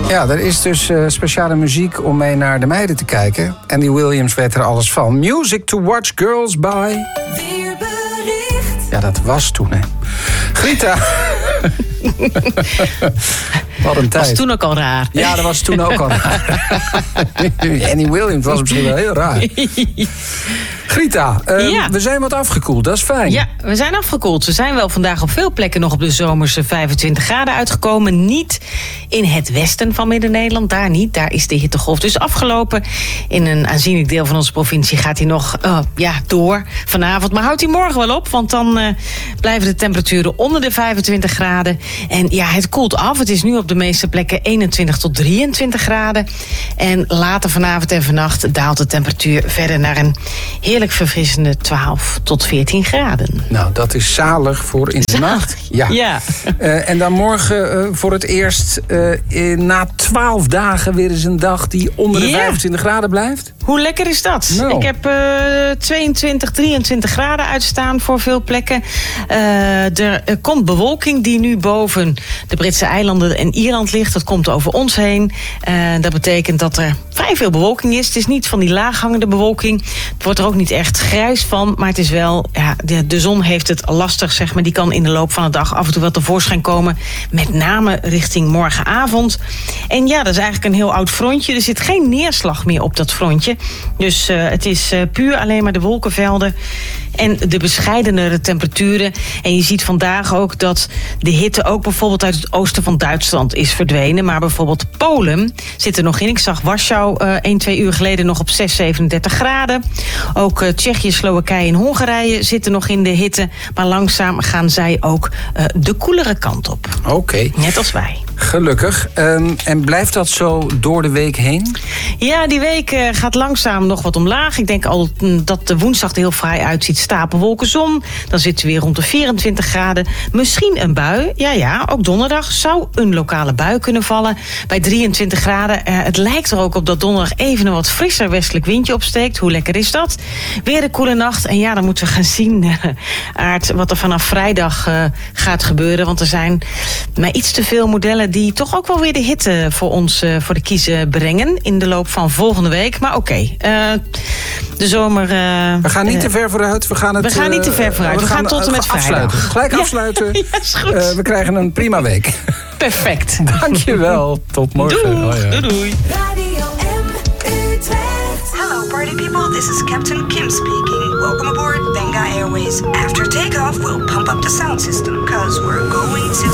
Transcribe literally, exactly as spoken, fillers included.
Ja, er is dus uh, speciale muziek om mee naar de meiden te kijken. Andy Williams weet er alles van. Music to watch girls by. Weerbericht. Ja, dat was toen, hè. Grita. Wat een tijd. Dat was toen ook al raar. Ja, dat was toen ook al raar. Andy Williams was misschien wel heel raar. Grita, uh, ja. we zijn wat afgekoeld, dat is fijn. Ja, we zijn afgekoeld. We zijn wel vandaag op veel plekken nog op de zomerse vijfentwintig graden uitgekomen. Niet in het westen van Midden-Nederland, daar niet. Daar is de hittegolf dus afgelopen. In een aanzienlijk deel van onze provincie gaat hij nog uh, ja, door vanavond. Maar houdt hij morgen wel op, want dan uh, blijven de temperaturen onder de vijfentwintig graden. En ja, het koelt af. Het is nu op de meeste plekken eenentwintig tot drieëntwintig graden. En later vanavond en vannacht daalt de temperatuur verder naar een heerlijk verfrissende twaalf tot veertien graden. Nou, dat is zalig voor in de zalig. nacht. Ja. ja. Uh, en dan morgen uh, voor het eerst uh, in, na twaalf dagen weer eens een dag die onder de ja. vijfentwintig graden blijft. Hoe lekker is dat? Nou. Ik heb uh, tweeëntwintig, drieëntwintig graden uitstaan voor veel plekken. Uh, er uh, komt bewolking die nu boven de Britse eilanden en Ierland ligt. Dat komt over ons heen. Uh, dat betekent dat er vrij veel bewolking is. Het is niet van die laaghangende bewolking. Het wordt er ook niet echt grijs van. Maar het is wel, ja, de, de zon heeft het lastig, zeg maar. Die kan in de loop van de dag af en toe wel tevoorschijn komen. Met name richting morgenavond. En ja, dat is eigenlijk een heel oud frontje. Er zit geen neerslag meer op dat frontje. Dus uh, het is uh, puur alleen maar de wolkenvelden en de bescheidenere temperaturen. En je ziet vandaag ook dat de hitte ook bijvoorbeeld uit het oosten van Duitsland is verdwenen. Maar bijvoorbeeld Polen zit er nog in. Ik zag Warschau uh, één, twee uur geleden nog op zes, zevenendertig graden. Ook uh, Tsjechië, Slowakije en Hongarije zitten nog in de hitte. Maar langzaam gaan zij ook uh, de koelere kant op. Oké. Okay. Net als wij. Gelukkig. Um, en blijft dat zo door de week heen? Ja, die week uh, gaat langzaam nog wat omlaag. Ik denk al dat de woensdag er heel fraai uitziet. Stapelwolken zon. Dan zitten we weer rond de vierentwintig graden. Misschien een bui. Ja, ja, ook donderdag zou een lokale bui kunnen vallen. Bij drieëntwintig graden. Uh, het lijkt er ook op dat donderdag even een wat frisser westelijk windje opsteekt. Hoe lekker is dat? Weer een koele nacht. En ja, dan moeten we gaan zien, uh, Aart, wat er vanaf vrijdag uh, gaat gebeuren. Want er zijn maar iets te veel modellen die toch ook wel weer de hitte voor ons uh, voor de kiezen brengen in de loop van volgende week. Maar oké, okay, uh, de zomer... Uh, we gaan niet uh, te ver vooruit. We gaan, het, we gaan niet te ver vooruit. We, we gaan, gaan tot en met afsluiten. vrijdag. Gelijk ja. afsluiten. Ja, is goed. Uh, we krijgen een prima week. Perfect. Dankjewel. Tot morgen. Doei. Oh, ja. Doei, doei. Radio M Utrecht. Hello party people, this is Captain Kim speaking. Welcome aboard Venga Airways. After takeoff, we'll pump up the sound system, cause we're going to